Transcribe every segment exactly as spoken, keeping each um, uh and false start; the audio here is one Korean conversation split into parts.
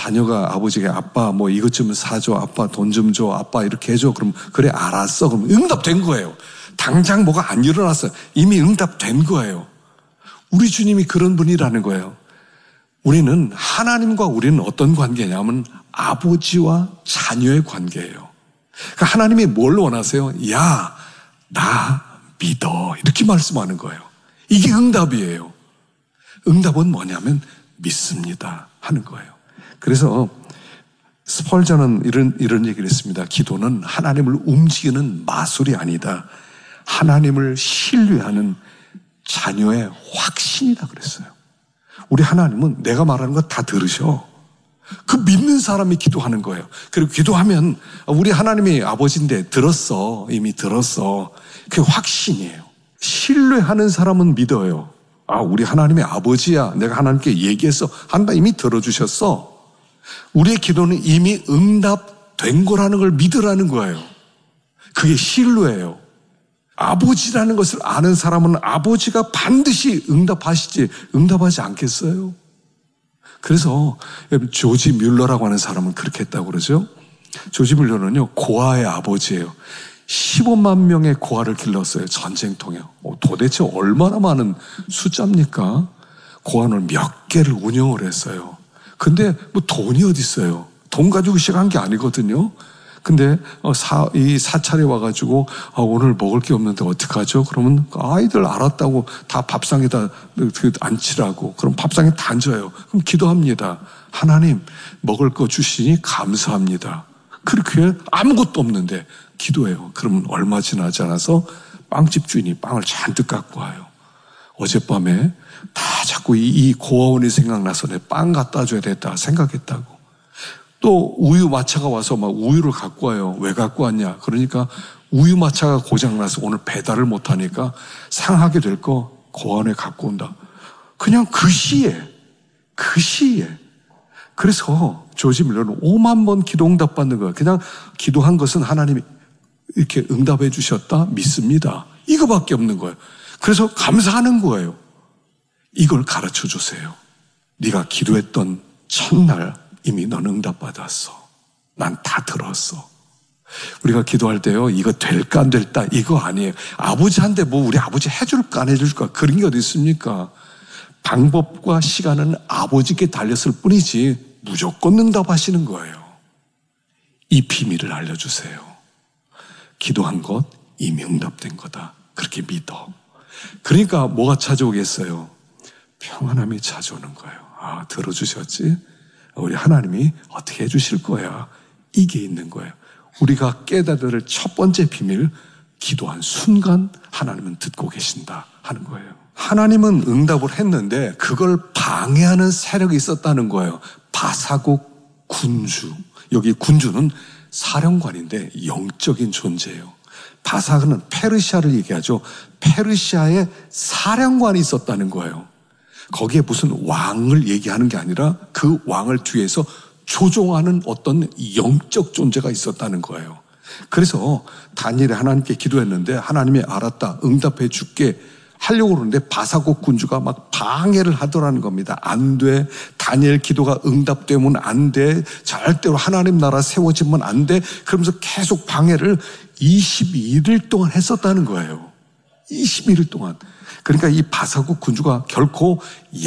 자녀가 아버지에게 아빠 뭐 이것 좀 사줘, 아빠 돈 좀 줘, 아빠 이렇게 해줘. 그럼 그래 알았어. 그럼 응답된 거예요. 당장 뭐가 안 일어났어요. 이미 응답된 거예요. 우리 주님이 그런 분이라는 거예요. 우리는 하나님과 우리는 어떤 관계냐면 아버지와 자녀의 관계예요. 그러니까 하나님이 뭘 원하세요? 야, 나 믿어. 이렇게 말씀하는 거예요. 이게 응답이에요. 응답은 뭐냐면 믿습니다 하는 거예요. 그래서 스펄전은 이런, 이런 얘기를 했습니다. 기도는 하나님을 움직이는 마술이 아니다. 하나님을 신뢰하는 자녀의 확신이다 그랬어요. 우리 하나님은 내가 말하는 거 다 들으셔. 그 믿는 사람이 기도하는 거예요. 그리고 기도하면 우리 하나님이 아버지인데 들었어. 이미 들었어. 그게 확신이에요. 신뢰하는 사람은 믿어요. 아, 우리 하나님이 아버지야. 내가 하나님께 얘기했어. 한다. 이미 들어주셨어. 우리의 기도는 이미 응답된 거라는 걸 믿으라는 거예요. 그게 신뢰예요. 아버지라는 것을 아는 사람은 아버지가 반드시 응답하시지 응답하지 않겠어요? 그래서 조지 뮬러라고 하는 사람은 그렇게 했다고 그러죠. 조지 뮬러는요, 고아의 아버지예요. 십오만 명의 고아를 길렀어요. 전쟁통에. 도대체 얼마나 많은 숫자입니까? 고아를 몇 개를 운영을 했어요. 근데 뭐 돈이 어디 있어요? 돈 가지고 시작한 게 아니거든요. 근데 사, 이 사찰에 와가지고 아, 오늘 먹을 게 없는데 어떡하죠? 그러면 아이들 알았다고 다 밥상에다 앉히라고. 그럼 밥상에 다 앉아요. 그럼 기도합니다. 하나님 먹을 거 주시니 감사합니다. 그렇게 아무것도 없는데 기도해요. 그러면 얼마 지나지 않아서 빵집 주인이 빵을 잔뜩 갖고 와요. 어젯밤에 다 자꾸 이, 이 고아원이 생각나서 내 빵 갖다 줘야 되겠다 생각했다고. 또 우유 마차가 와서 막 우유를 갖고 와요. 왜 갖고 왔냐? 그러니까 우유 마차가 고장나서 오늘 배달을 못하니까 상하게 될 거 고아원에 갖고 온다. 그냥 그 시에, 그 시에. 그래서 조지 밀러는 오만 번 기도 응답 받는 거예요. 그냥 기도한 것은 하나님이 이렇게 응답해 주셨다 믿습니다. 이거밖에 없는 거예요. 그래서 감사하는 거예요. 이걸 가르쳐 주세요. 네가 기도했던 첫날 이미 넌 응답받았어. 난 다 들었어. 우리가 기도할 때요, 이거 될까 안 될까 이거 아니에요. 아버지한테 뭐 우리 아버지 해줄까 안 해줄까 그런 게 어디 있습니까? 방법과 시간은 아버지께 달렸을 뿐이지 무조건 응답하시는 거예요. 이 비밀을 알려주세요. 기도한 것 이미 응답된 거다. 그렇게 믿어. 그러니까 뭐가 찾아오겠어요? 평안함이 찾아오는 거예요. 아, 들어주셨지? 우리 하나님이 어떻게 해주실 거야. 이게 있는 거예요. 우리가 깨달을 첫 번째 비밀, 기도한 순간 하나님은 듣고 계신다 하는 거예요. 하나님은 응답을 했는데 그걸 방해하는 세력이 있었다는 거예요. 바사국 군주. 여기 군주는 사령관인데 영적인 존재예요. 바사는 페르시아를 얘기하죠. 페르시아의 사령관이 있었다는 거예요. 거기에 무슨 왕을 얘기하는 게 아니라 그 왕을 뒤에서 조종하는 어떤 영적 존재가 있었다는 거예요. 그래서 다니엘이 하나님께 기도했는데 하나님이 알았다, 응답해 줄게 하려고 그러는데 바사국 군주가 막 방해를 하더라는 겁니다. 안 돼. 다니엘 기도가 응답되면 안 돼. 절대로 하나님 나라 세워지면 안 돼. 그러면서 계속 방해를 이십일 일 동안 했었다는 거예요. 이십일 일 동안. 그러니까 이 바사국 군주가 결코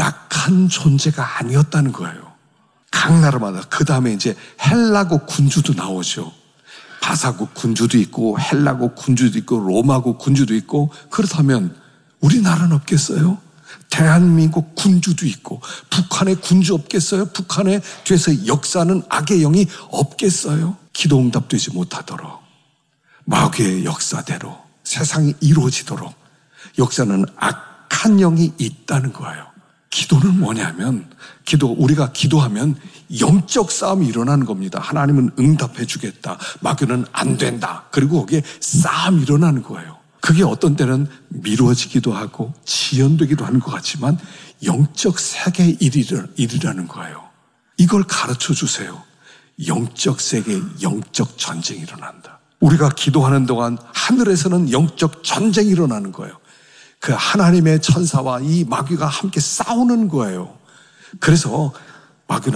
약한 존재가 아니었다는 거예요. 각 나라마다. 그 다음에 이제 헬라국 군주도 나오죠. 바사국 군주도 있고 헬라국 군주도 있고 로마국 군주도 있고. 그렇다면 우리나라는 없겠어요? 대한민국 군주도 있고 북한의 군주 없겠어요? 북한의 뒤에서 역사는 악의 영이 없겠어요? 기도 응답되지 못하도록 마귀의 역사대로 세상이 이루어지도록 역사는 악한 영이 있다는 거예요. 기도는 뭐냐면 기도 우리가 기도하면 영적 싸움이 일어나는 겁니다. 하나님은 응답해 주겠다. 마귀는 안 된다. 그리고 거기에 싸움이 일어나는 거예요. 그게 어떤 때는 미뤄지기도 하고 지연되기도 하는 것 같지만 영적 세계의 일이라는 거예요. 이걸 가르쳐 주세요. 영적 세계의 영적 전쟁이 일어난다. 우리가 기도하는 동안 하늘에서는 영적 전쟁이 일어나는 거예요. 그 하나님의 천사와 이 마귀가 함께 싸우는 거예요. 그래서 마귀는